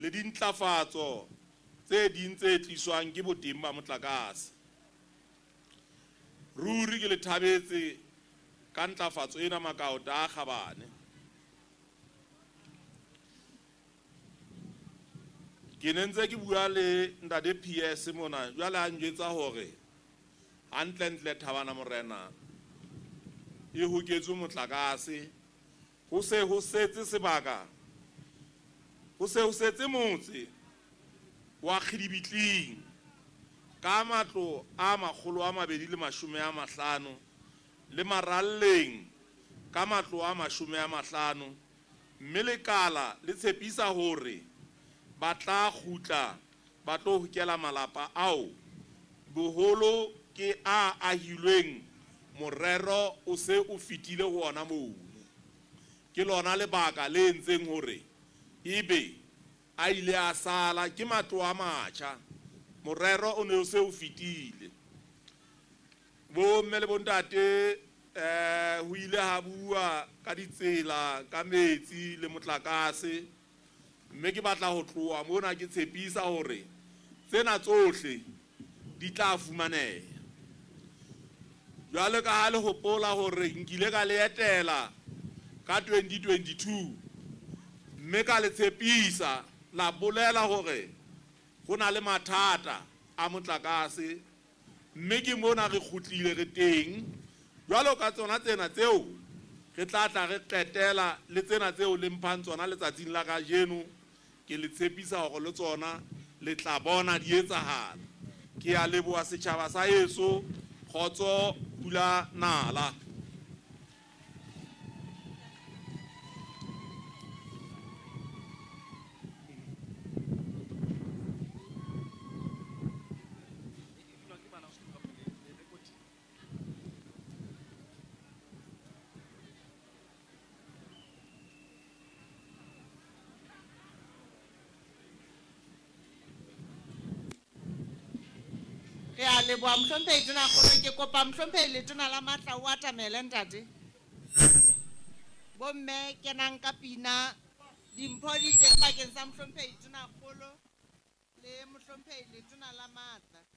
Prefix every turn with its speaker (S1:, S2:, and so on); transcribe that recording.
S1: le dintlafatso tse ding tse tliswang ke boteng ba motlakase. Ruri ke le thabetse ka ntlafatso ena Makauta a Kgabane. Ke ne ntse ke bua le Ntate PS mona jwale a njwetsa hore hantle Thabana Morena e hoketswe motlakase ho se ho setse sebaka ho se ho setse motse wa Kgidibitling ka matlo a 250 le Maralleng ka matlo a 50, mme lekala le tshepisa hore ba tla kgutla ba tlo hokela malapa ao boholo ke a ahilweng morero o se o fitile ho ona moo. Ke lona lebaka le entseng hore ebe a ile a sala ke matlo a matjha, morero o ne o se o fitile. Bo mme le bontate ho ile ha bua ka ditsela ka metsi le motlakase, mme ke batla ho tloha mona ke tshepisa hore tsena tsohle di tla fumaneha. Jwale ka ha le hopola hore nkile ka le etela ka 2022, mme ka le tshepisa la bolela hore ho na le mathata a motlakase, mme ke mona re kgutlile re teng. Jwalo ka tsona tsena tseo re tla tla re qetela le tsena tseo le mphang tsona letsatsing la kajeno, ke le tshepisa hore le tsona le tla bona di etsahala. Ke a leboha setjhaba sa heso, kgotso, pula nala.
S2: Ke a leboha Mohlomphehi Tona Kgolo, ke kopa Mohlomphehi Letona la Matla o atamele ntate. Bomme kenang ka pina dimpho di teng bakeng sa Mohlomphehi Tona Kgolo le Mohlomphehi Letona la Matla.